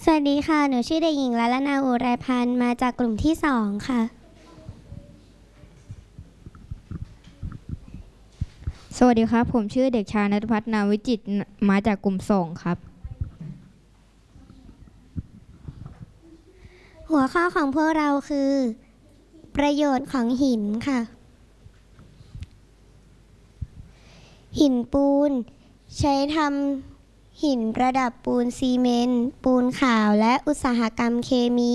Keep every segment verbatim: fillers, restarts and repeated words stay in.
วัสดีค่ะหนูชื่อเด็กหญิงละลนาอุไรพันธ์มาจากกลุ่มที่สองค่ะสวัสดีครับผมชื่อเด็กชายณัฐพัฒน์นาวิจิตรมาจากกลุ่มสองครับหัวข้อของพวกเราคือประโยชน์ของหินค่ะหินปูนใช้ทำหินประดับปูนซีเมนต์ปูนขาวและอุตสาหกรรมเคมี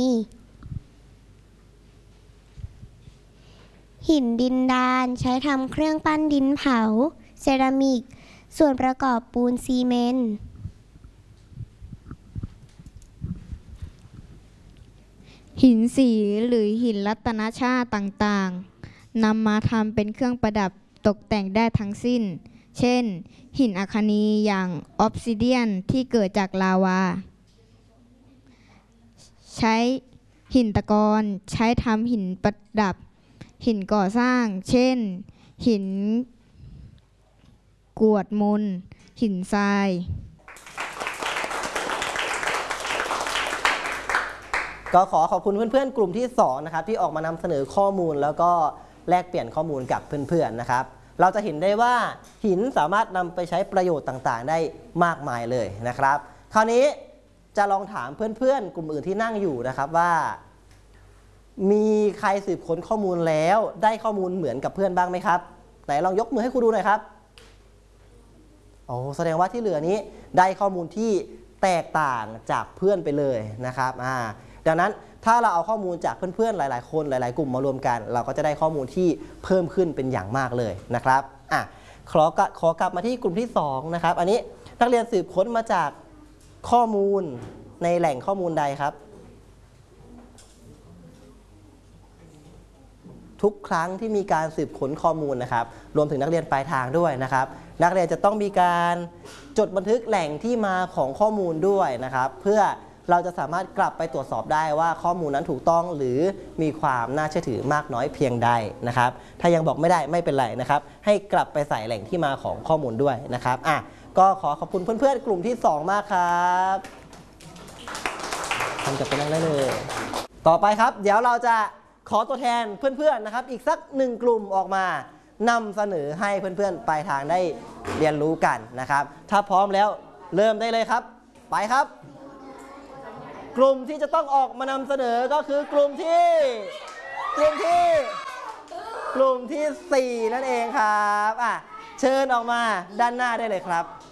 หินดินดานใช้ทำเครื่องปั้นดินเผาเซรามิกส่วนประกอบปูนซีเมนต์หินสีหรือหินรัตนชาติต่างๆนำมาทำเป็นเครื่องประดับตกแต่งได้ทั้งสิ้นเช่นหินอัคนีอย่างออฟซิเดียนที่เกิดจากลาวาใช้หินตะกอนใช้ทำหินประดับหินก่อสร้างเช่นหินกรวดมนหินทรายก็ขอขอบคุณเพื่อนๆกลุ่มที่สองนะครับที่ออกมานำเสนอข้อมูลแล้วก็แลกเปลี่ยนข้อมูลกับเพื่อนๆนะครับเราจะเห็นได้ว่าหินสามารถนำไปใช้ประโยชน์ต่างๆได้มากมายเลยนะครับคราวนี้จะลองถามเพื่อนๆกลุ่มอื่นที่นั่งอยู่นะครับว่ามีใครสืบค้นข้อมูลแล้วได้ข้อมูลเหมือนกับเพื่อนบ้างไหมครับไหนลองยกมือให้ครูดูหน่อยครับโอ้แสดงว่าที่เหลือนี้ได้ข้อมูลที่แตกต่างจากเพื่อนไปเลยนะครับอ่าดังนั้นถ้าเราเอาข้อมูลจากเพื่อนๆหลายๆคนหลายๆกลุ่มมารวมกันเราก็จะได้ข้อมูลที่เพิ่มขึ้นเป็นอย่างมากเลยนะครับอ่ะขอขอกลับมาที่กลุ่มที่สองนะครับอันนี้นักเรียนสืบค้นมาจากข้อมูลในแหล่งข้อมูลใดครับทุกครั้งที่มีการสืบค้นข้อมูลนะครับรวมถึงนักเรียนปลายทางด้วยนะครับนักเรียนจะต้องมีการจดบันทึกแหล่งที่มาของข้อมูลด้วยนะครับเพื่อเราจะสามารถกลับไปตรวจสอบได้ว่าข้อมูลนั้นถูกต้องหรือมีความน่าเชื่อถือมากน้อยเพียงใดนะครับถ้ายังบอกไม่ได้ไม่เป็นไรนะครับให้กลับไปใส่แหล่งที่มาของข้อมูลด้วยนะครับอ่ะก็ขอขอบคุณเพื่อนๆกลุ่มที่สองมากครับทำกับไปนั่งได้เลยต่อไปครับเดี๋ยวเราจะขอตัวแทนเพื่อนๆนะครับอีกสักหนึ่งกลุ่มออกมานำเสนอให้เพื่อนๆปลายทางได้เรียนรู้กันนะครับถ้าพร้อมแล้วเริ่มได้เลยครับไปครับกลุ่มที่จะต้องออกมานำเสนอก็คือกลุ่มที่กลุ่มที่กลุ่มที่สี่นั่นเองครับอ่ะเชิญออกมาด้านหน้าได้เลยครับ